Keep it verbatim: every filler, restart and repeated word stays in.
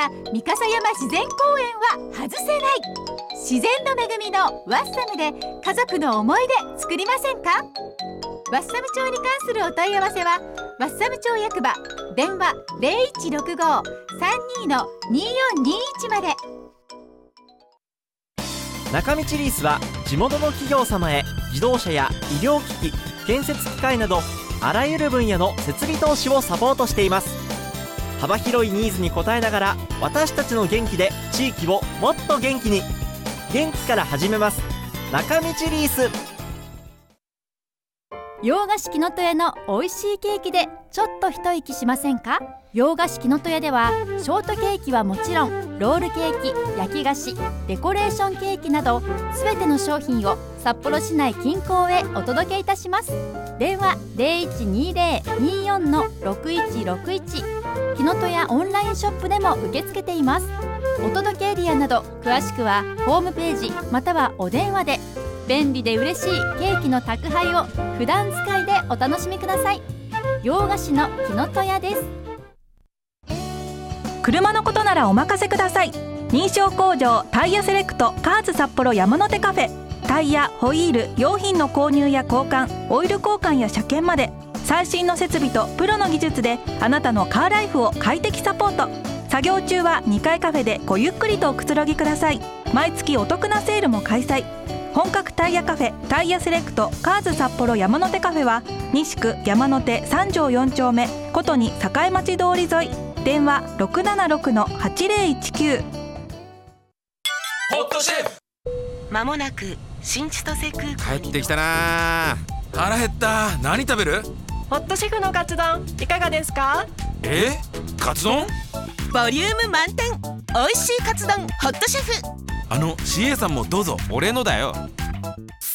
から三笠山自然公園は外せない。自然の恵みのワッサムで家族の思い出作りませんか？ワッサム町に関するお問い合わせはワッサム町役場電話 ゼロいちろくご さんに によんにいち まで。 中道リースは地元の企業様へ自動車や医療機器、建設機械などあらゆる分野の設備投資をサポートしています。幅広いニーズに応えながら私たちの元気で地域をもっと元気に。元気から始めます。中道リース。 洋菓子木の戸屋の美味しいケーキでちょっと一息しませんか？洋菓子木の戸屋ではショートケーキはもちろんロールケーキ、焼き菓子、デコレーションケーキなどすべての商品を札幌市内近郊へお届けいたします。電話 ゼロいちにゼロ によん ろくいちろくいち、木の戸屋オンラインショップでも受け付けています。お届けエリアなど詳しくはホームページまたはお電話で。便利で嬉しいケーキの宅配を普段使いでお楽しみください。洋菓子の木の戸屋です。 車のことならお任せください。認証工場タイヤセレクトカーズ札幌山手カフェ。タイヤ、ホイール、用品の購入や交換、オイル交換や車検まで最新の設備とプロの技術であなたのカーライフを快適サポート。作業中はにかいカフェでごゆっくりとおくつろぎください。毎月お得なセールも開催。本格タイヤカフェタイヤセレクトカーズ札幌山手カフェは西区山手さん条よん丁目ことに栄町通り沿い。電話 ろくななろく はちゼロいちきゅう。 ホットシェフ、 まもなく新千歳空港に帰ってきたな。腹減った。何食べる？ ホットシェフのカツ丼いかがですか？ え？カツ丼？ ボリューム満点、おいしいカツ丼ホットシェフ。 あの シーエー さんもどうぞ。俺のだよ。